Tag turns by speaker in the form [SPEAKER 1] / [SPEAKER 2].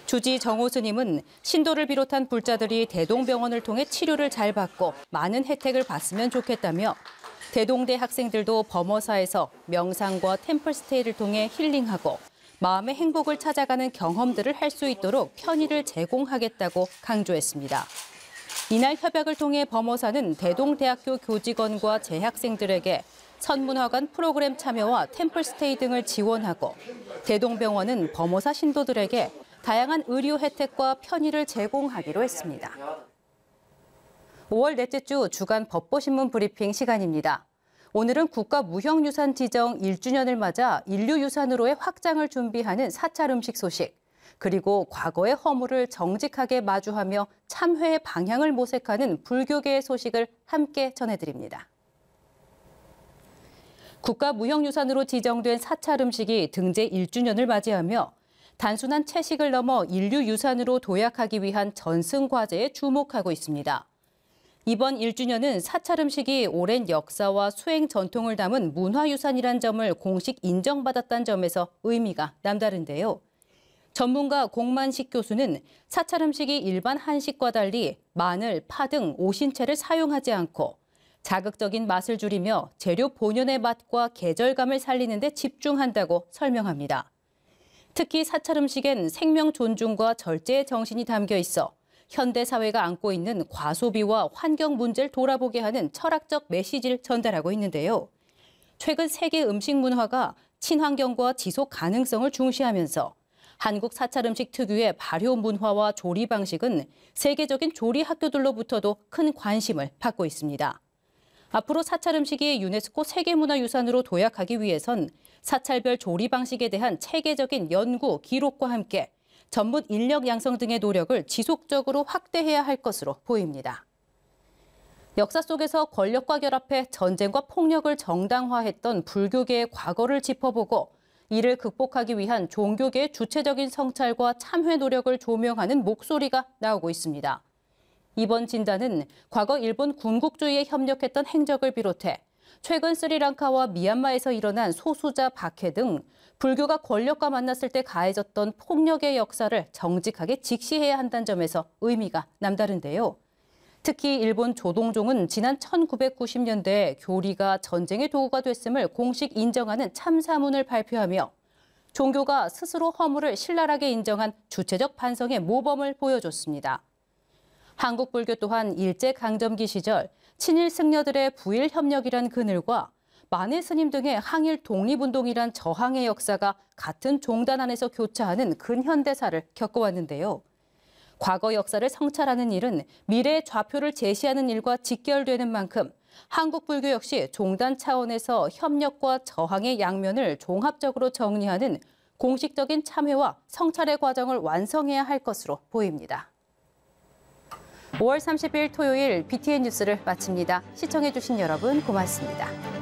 [SPEAKER 1] 주지 정호 스님은 신도를 비롯한 불자들이 대동병원을 통해 치료를 잘 받고 많은 혜택을 받으면 좋겠다며 대동대 학생들도 범어사에서 명상과 템플스테이를 통해 힐링하고 마음의 행복을 찾아가는 경험들을 할 수 있도록 편의를 제공하겠다고 강조했습니다. 이날 협약을 통해 범어사는 대동대학교 교직원과 재학생들에게 선문화관 프로그램 참여와 템플스테이 등을 지원하고 대동병원은 범어사 신도들에게 다양한 의료 혜택과 편의를 제공하기로 했습니다. 5월 넷째 주 주간 법보신문 브리핑 시간입니다. 오늘은 국가무형유산 지정 1주년을 맞아 인류유산으로의 확장을 준비하는 사찰 음식 소식, 그리고 과거의 허물을 정직하게 마주하며 참회의 방향을 모색하는 불교계의 소식을 함께 전해드립니다. 국가무형유산으로 지정된 사찰 음식이 등재 1주년을 맞이하며 단순한 채식을 넘어 인류유산으로 도약하기 위한 전승과제에 주목하고 있습니다. 이번 1주년은 사찰 음식이 오랜 역사와 수행 전통을 담은 문화유산이란 점을 공식 인정받았다는 점에서 의미가 남다른데요. 전문가 공만식 교수는 사찰 음식이 일반 한식과 달리 마늘, 파 등 오신채를 사용하지 않고 자극적인 맛을 줄이며 재료 본연의 맛과 계절감을 살리는 데 집중한다고 설명합니다. 특히 사찰 음식엔 생명 존중과 절제의 정신이 담겨 있어 현대 사회가 안고 있는 과소비와 환경 문제를 돌아보게 하는 철학적 메시지를 전달하고 있는데요. 최근 세계 음식 문화가 친환경과 지속 가능성을 중시하면서 한국 사찰 음식 특유의 발효 문화와 조리 방식은 세계적인 조리 학교들로부터도 큰 관심을 받고 있습니다. 앞으로 사찰 음식이 유네스코 세계문화유산으로 도약하기 위해선 사찰별 조리 방식에 대한 체계적인 연구, 기록과 함께 전문 인력 양성 등의 노력을 지속적으로 확대해야 할 것으로 보입니다. 역사 속에서 권력과 결합해 전쟁과 폭력을 정당화했던 불교계의 과거를 짚어보고 이를 극복하기 위한 종교계의 주체적인 성찰과 참회 노력을 조명하는 목소리가 나오고 있습니다. 이번 진단은 과거 일본 군국주의에 협력했던 행적을 비롯해 최근 스리랑카와 미얀마에서 일어난 소수자 박해 등 불교가 권력과 만났을 때 가해졌던 폭력의 역사를 정직하게 직시해야 한다는 점에서 의미가 남다른데요. 특히 일본 조동종은 지난 1990년대에 교리가 전쟁의 도구가 됐음을 공식 인정하는 참사문을 발표하며 종교가 스스로 허물을 신랄하게 인정한 주체적 반성의 모범을 보여줬습니다. 한국 불교 또한 일제강점기 시절 친일 승려들의 부일 협력이란 그늘과 만해 스님 등의 항일 독립운동이란 저항의 역사가 같은 종단 안에서 교차하는 근현대사를 겪어왔는데요. 과거 역사를 성찰하는 일은 미래의 좌표를 제시하는 일과 직결되는 만큼 한국 불교 역시 종단 차원에서 협력과 저항의 양면을 종합적으로 정리하는 공식적인 참회와 성찰의 과정을 완성해야 할 것으로 보입니다. 5월 30일 토요일 BTN 뉴스를 마칩니다. 시청해주신 여러분 고맙습니다.